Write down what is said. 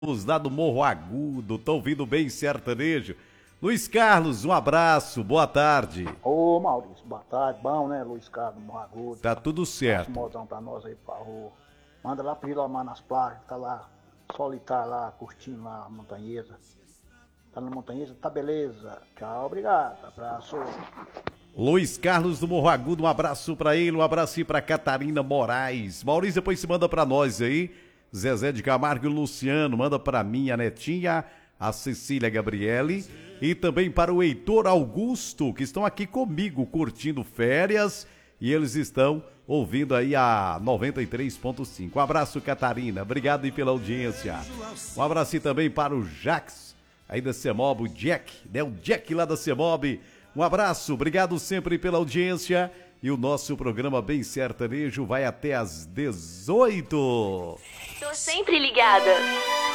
lá do Morro Agudo, tô ouvindo bem sertanejo. Luiz Carlos, um abraço, boa tarde. Ô Maurício, boa tarde, bom né, Luiz Carlos, Morragudo. Tá tudo certo. Modão pra nós aí pra rua. Manda lá pro Rilomar nas placas, tá lá, solitário lá, curtindo lá a montanhesa. Tá na montanhesa, tá beleza. Tchau, obrigado, abraço. Luiz Carlos do Morro Agudo, um abraço pra ele, um abraço aí pra Catarina Moraes. Maurício, depois se manda pra nós aí. Zezé de Camargo e Luciano, manda pra mim, a netinha, a Cecília Gabriele. E também para o Heitor Augusto, que estão aqui comigo curtindo férias. E eles estão ouvindo aí a 93.5. Um abraço, Catarina. Obrigado aí pela audiência. Um abraço também para o Jax, aí da Semob, o Jack, né? O Jack lá da Semob. Um abraço, obrigado sempre pela audiência. E o nosso programa Bem Sertanejo vai até às 18. Tô sempre ligada.